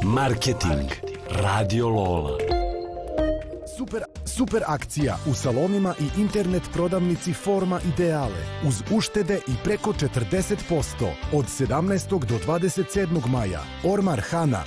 Marketing. Radio Lola. Super akcija u salonima i internet prodavnici Forma Ideale uz uštede i preko 40% od 17. do 27. maja. Ormar Hana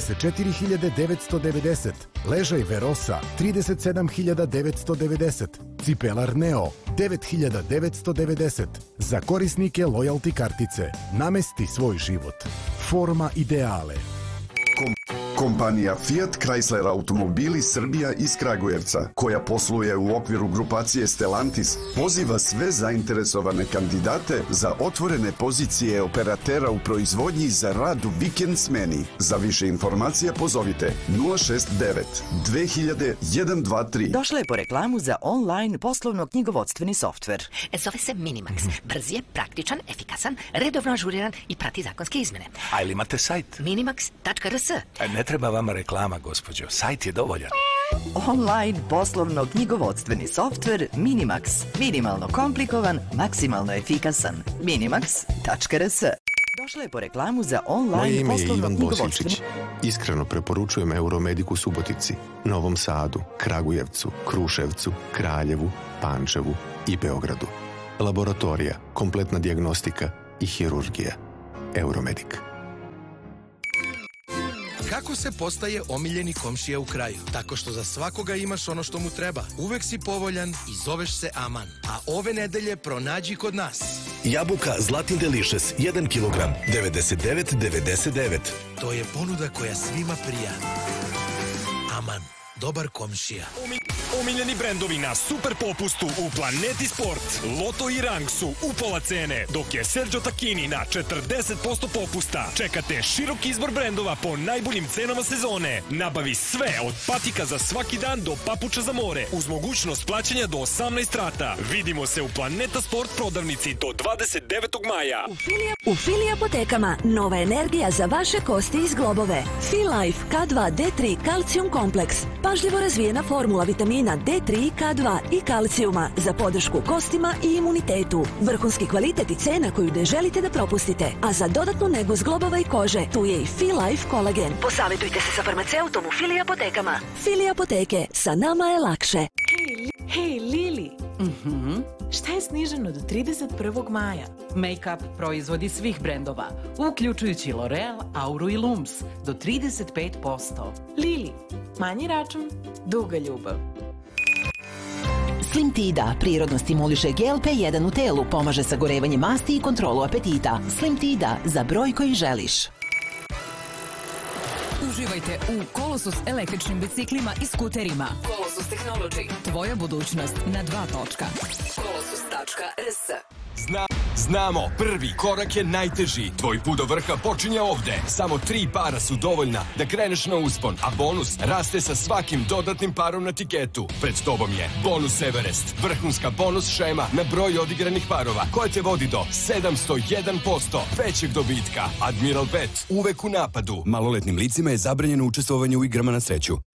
24.990, ležaj Verosa 37.990, cipelar Neo 9.990. Za korisnike lojalty kartice. Namesti svoj život. Forma Ideale. Kompanija Fiat Chrysler Automobili Srbija iz Kragujevca, koja posluje u okviru grupacije Stellantis, poziva sve zainteresovane kandidate za otvorene pozicije operatera u proizvodnji za rad u vikend smeni. Za više informacija pozovite 069 2000 123. Došla je po reklamu za online poslovno-knjigovodstveni softver. Zove se Minimax. Brz je, praktičan, efikasan, redovno ažuriran i prati zakonske izmene. A ili imate sajt? Minimax.rs. Ne treba vama reklama, gospođo. Sajt je dovoljan. Online poslovno-knjigovodstveni softver Minimax. Minimalno komplikovan, maksimalno efikasan. Minimax.rs. Došla je po reklamu za online poslovno-knjigovodstveni. Iskreno preporučujem Euromediku Subotici, Novom Sadu, Kragujevcu, Kruševcu, Kraljevu, Pančevu i Beogradu. Laboratorija, kompletna dijagnostika i hirurgija. Euromedik. Kako se postaje omiljeni komšija u kraju? Tako što za svakoga imaš ono što mu treba. Uvek si povoljan i zoveš se Aman. A ove nedelje pronađi kod nas. Jabuka Zlatin Delicious 1 kg 99,99. To je ponuda koja svima prija. Aman, dobar komšija. Omiljeni brendovi na super popustu u Planeti Sport. Loto i Rang su u pola cene, dok je Sergio Tacchini na 40% popusta. Čekate širok izbor brendova po najboljim cenama sezone. Nabavi sve od patika za svaki dan do papuča za more, uz mogućnost plaćanja do 18 rata. Vidimo se u Planeta Sport prodavnici do 29. maja. U Fili apotekama nova energija za vaše kosti i zglobove. Filife K2 D3 kalcijum kompleks. Pažljivo razvijena formula vitamina D3, K2 i kalcijuma za podršku kostima i imunitetu. Vrhunski kvalitet i cena koju ne želite da propustite. A za dodatnu negu zglobova i kože, tu je i Filife kolagen. Posavetujte se sa farmaceutom u Fili apotekama. Fili apoteke, sa nama je lakše. Hej, Lili! Šta je sniženo do 31. maja? Make-up proizvodi svih brendova, uključujući L'Oreal, Auru i Lums, do 35%. Lili, manji račun, duga ljubav. Slim Tida prirodno stimuliše GLP-1 u telu, pomaže sagorevanje masti i kontrolu apetita. Slim Tida, za broj koji želiš. Uživajte u Colossus električnim biciklima i skuterima. Colossus Technology. Tvoja budućnost na 2 točka. Colossus.rs. Znamo, prvi korak je najteži. Tvoj put do vrha počinje ovde. Samo 3 para su dovoljna da kreneš na uspon, a bonus raste sa svakim dodatnim parom na tiketu. Pred tobom je Bonus Everest, vrhunska bonus šema na broj odigranih parova, koja te vodi do 701% većeg dobitka. Admiral Bet, uvek u napadu. Maloletnim licima je zabranjeno učestvovanje u igrama na sreću.